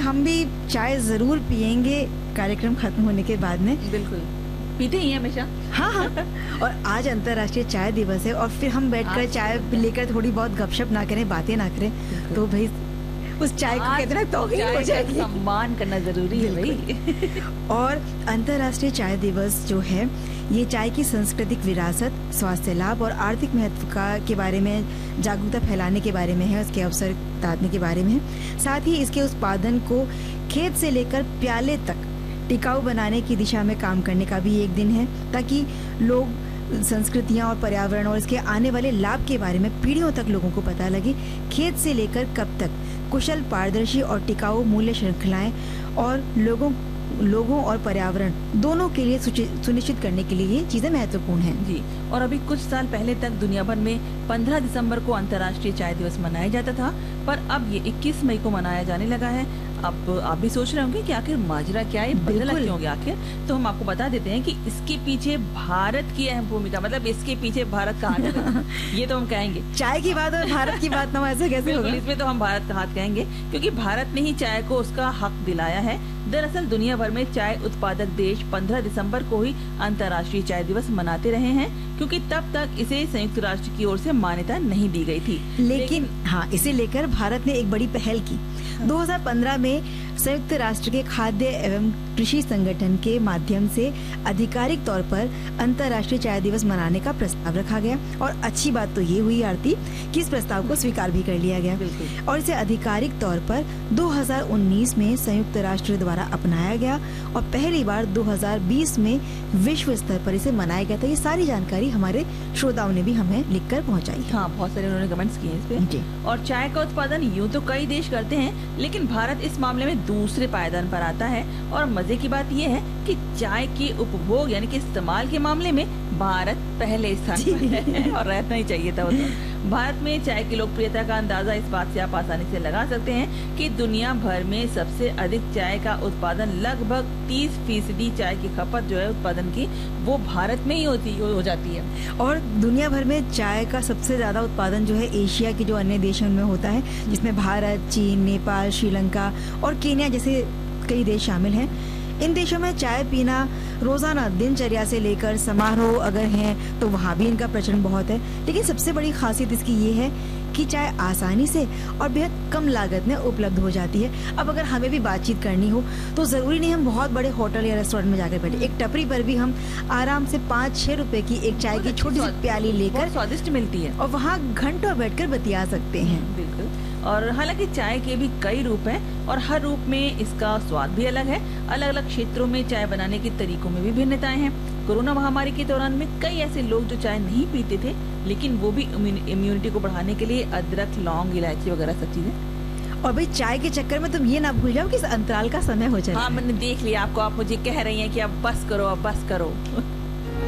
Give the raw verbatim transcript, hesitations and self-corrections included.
हम भी चाय जरूर पियेंगे कार्यक्रम खत्म होने के बाद में। बिल्कुल, पीते ही हमेशा। हाँ हाँ। और आज अंतर्राष्ट्रीय चाय दिवस है और फिर हम बैठकर चाय लेकर थोड़ी बहुत गपशप ना करें, बातें ना करें, तो भाई उस चाय को कहते हैं तो हो जाएगी। सम्मान करना जरूरी है भाई। और अंतर्राष्ट्रीय चाय दिवस जो है ये चाय की सांस्कृतिक विरासत, स्वास्थ्य लाभ और आर्थिक महत्व का के बारे में जागरूकता फैलाने के बारे में है, उसके अवसर बताने के बारे में है। साथ ही इसके उत्पादन को खेत से लेकर प्याले तक टिकाऊ बनाने की दिशा में काम करने का भी एक दिन है, ताकि लोग संस्कृतियां और पर्यावरण और इसके आने वाले लाभ के बारे में पीढ़ियों तक लोगों को पता लगे। खेत से लेकर कब तक कुशल, पारदर्शी और टिकाऊ मूल्य श्रृंखलाएं और लोगों लोगों और पर्यावरण दोनों के लिए सुनिश्चित करने के लिए ये चीजें महत्वपूर्ण हैं। जी, और अभी कुछ साल पहले तक दुनिया भर में पंद्रह दिसंबर को अंतर्राष्ट्रीय चाय दिवस मनाया जाता था, पर अब ये इक्कीस मई को मनाया जाने लगा है। अब आप भी सोच रहे होंगे कि आखिर माजरा क्या है, बदला क्यों हो गया आखिर, तो हम आपको बता देते हैं कि इसके पीछे भारत की अहम भूमिका, मतलब इसके पीछे भारत का हाथ है। ये तो हम कहेंगे, चाय की बात और भारत की बात ना ऐसे कैसे होगा? इसमें तो हम भारत का हाथ कहेंगे, क्योंकि भारत ने ही चाय को उसका हक दिलाया है। दरअसल दुनिया भर में चाय उत्पादक देश पंद्रह दिसंबर को ही अंतर्राष्ट्रीय चाय दिवस मनाते रहे हैं, क्योंकि तब तक इसे संयुक्त राष्ट्र की ओर से मान्यता नहीं दी गई थी। लेकिन, लेकिन हाँ, इसे लेकर भारत ने एक बड़ी पहल की। दो हज़ार पंद्रह में संयुक्त राष्ट्र के खाद्य एवं कृषि संगठन के माध्यम से आधिकारिक तौर पर अंतर्राष्ट्रीय चाय दिवस मनाने का प्रस्ताव रखा गया, और अच्छी बात तो ये हुई आरती कि इस प्रस्ताव को स्वीकार भी कर लिया गया और इसे आधिकारिक तौर पर दो हज़ार उन्नीस में संयुक्त राष्ट्र द्वारा अपनाया गया और पहली बार दो हज़ार बीस में विश्व स्तर पर इसे मनाया गया था। ये सारी जानकारी हमारे श्रोताओं ने भी हमें लिखकर पहुँचाई। हाँ, बहुत सारे उन्होंने कमेंट्स किए इस पे। और चाय का उत्पादन यूँ तो कई देश करते हैं, लेकिन भारत इस मामले में दूसरे पायदान पर आता है। और मजे की बात यह है कि चाय के उपभोग यानी कि इस्तेमाल के मामले में भारत पहले स्थान पर है, और रहना ही चाहिए था वो तो। भारत में चाय की लोकप्रियता का अंदाजा इस बात से आप आसानी से लगा सकते हैं कि दुनिया भर में सबसे अधिक चाय का उत्पादन, लगभग तीस फीसदी चाय की खपत जो है उत्पादन की, वो भारत में ही होती हो जाती है। और दुनिया भर में चाय का सबसे ज्यादा उत्पादन जो है एशिया के जो अन्य देशों में होता है, जिसमें भारत, चीन, नेपाल, श्रीलंका और केन्या जैसे कई देश शामिल हैं। इन देशों में चाय पीना रोजाना दिनचर्या से लेकर समारोह अगर हैं तो वहाँ भी इनका प्रचलन बहुत है। लेकिन सबसे बड़ी खासियत इसकी ये है कि चाय आसानी से और बेहद कम लागत में उपलब्ध हो जाती है। अब अगर हमें भी बातचीत करनी हो तो जरूरी नहीं हम बहुत बड़े होटल या रेस्टोरेंट में जाकर बैठे, एक टपरी पर भी हम आराम से पाँच छह रुपए की एक चाय की छोटी सी प्याली लेकर स्वादिष्ट मिलती है और वहाँ घंटों बैठकर बतिया सकते हैं। बिल्कुल। और हालांकि चाय के भी कई रूप हैं और हर रूप में इसका स्वाद भी अलग है। अलग अलग क्षेत्रों में चाय बनाने के तरीकों में भी भिन्नताएं हैं। कोरोना महामारी के दौरान में कई ऐसे लोग जो चाय नहीं पीते थे, लेकिन वो भी इम्यूनिटी को बढ़ाने के लिए अदरक, लौंग, इलायची वगैरह सब चीजें। और भाई चाय के चक्कर में तुम ये ना भूल जाओ कि अंतराल का समय हो जाए। हाँ, मैंने देख लिया आपको, आप मुझे कह रही हैं कि अब बस करो, अब बस करो।